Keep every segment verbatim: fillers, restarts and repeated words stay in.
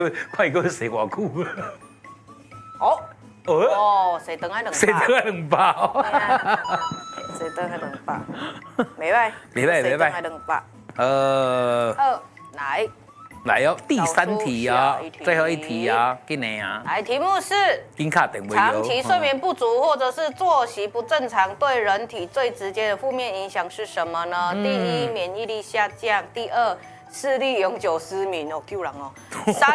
看伊个洗偌久。 哦哦， 哦，洗肠爱两洗肠爱两包。 洗肠爱两百，袂歹， 袂歹袂歹爱两百。 呃， 好，来。 来哦，第三题啊、哦，最后一题啊，紧的啊。 来，题目是： 紧卡电话长期睡眠不足或者是作息不正常，对人体最直接的负面影响是什么呢？嗯、第一，免疫力下降；第二，视力永久失明哦，救人哦。三，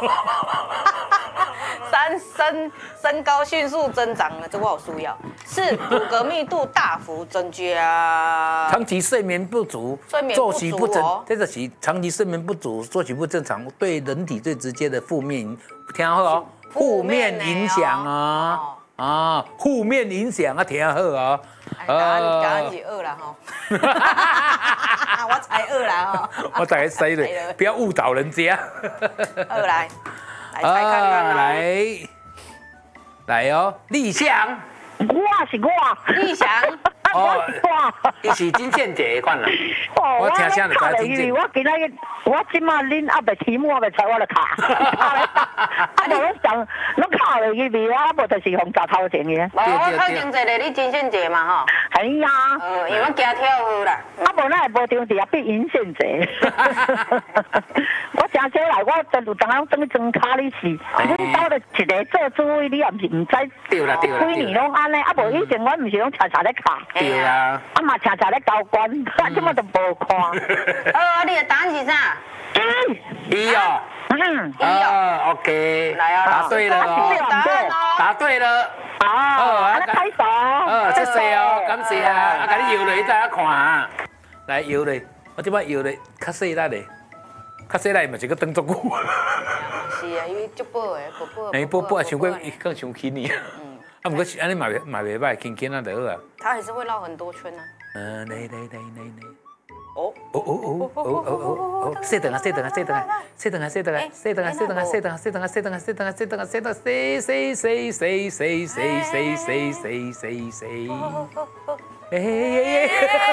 三身身高迅速增长了，这我有需要。四，骨骼密度大幅增加。 长期睡眠不足， 睡眠作息不正， 哦、 这就是长期睡眠不足、作息不正常对人体最直接的负面，听好哦，负面影响啊。哦 啊，负面影响啊，听好啊！ 答案答案是二啦吼，我猜二啦吼， 我大概猜了，不要误导人家。 二来，来猜看看来来哦，立翔， 我是我， 立翔， 哦，伊是金倩姐款啦。 哦， 我听声就知金倩。 我今仔日，我即马恁阿伯题目我未猜，我就卡。啊，无我想，侬卡落去未啊？无就是红炸头前嘅。 无，我肯定坐咧你金倩姐嘛吼。 系啊。 呃，因为我惊跳舞啦。 啊，无咱会无张伫啊，比银线姐。我真少来，我真有当下装装卡你是，恁兜咧一个做主委，你也毋是毋知。 对啦对啦。 几年拢安尼，啊无以前我毋是拢常常咧卡。 对啦。 啊嘛常常咧交关，啊即马都无看。 好，你的答案是啥？ 一哦。 嗯。 啊 ，OK。 来啊， 答对了哦。答对了。 哦，啊，拍手。 哦，谢谢哦，感谢啊，啊，甲你摇落去再看啊。来摇咧，我即摆摇咧较细力咧，较细力嘛是个动作久。 是啊，因为足薄诶，薄薄。 哎，薄薄啊，伤过更伤轻呢。嗯。啊，不过安尼嘛嘛袂歹，轻轻啊就好啊。 它还是会绕很多圈呢。 嗯，来来来来来。 哦哦哦哦哦哦哦哦！洗顿啊，洗顿啊，洗顿啊，洗顿啊，洗顿啊，洗顿啊，洗顿啊，洗顿啊，洗顿啊，洗顿啊，洗顿啊，洗顿啊，洗顿啊，洗洗洗洗洗洗洗洗洗洗洗。嘿嘿嘿！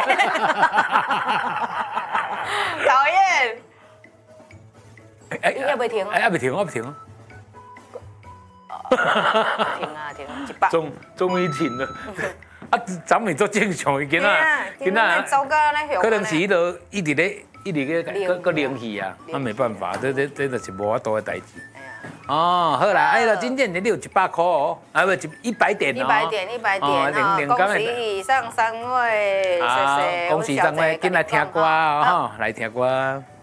讨厌！ 哎， 要不停？ 哎，要不停，我不停。 停啊停，一百。 终终于停了。啊，咱们做正常的，囡仔， 囡仔， 可能是迄度一直咧，一直咧，个个联系啊，啊没办法，这这这就是无法度的代志。哦，好啦，哎啦，今天你有一百块哦，啊不一一百点哦， 一百点一百点哦，恭喜以上三位，谢谢， 恭喜三位，进来听歌哦，哈，来听歌。